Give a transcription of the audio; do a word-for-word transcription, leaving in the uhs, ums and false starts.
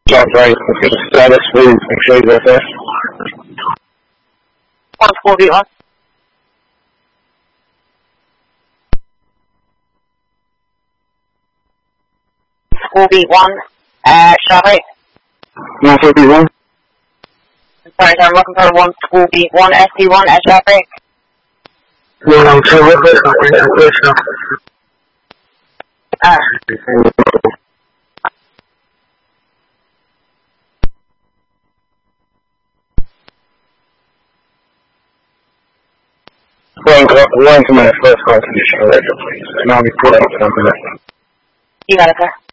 Job right, let's get the status, please. Make sure he's okay. One school beat one. School beat one. Uh, shot right. One four beat one. Sorry, I'm looking for one school beat one, S D one, S shot right. No, I'm sorry, what was that? I'm close now. Ah. One, one to my first contribution, please. And I'll be put out in a minute. You got it, sir.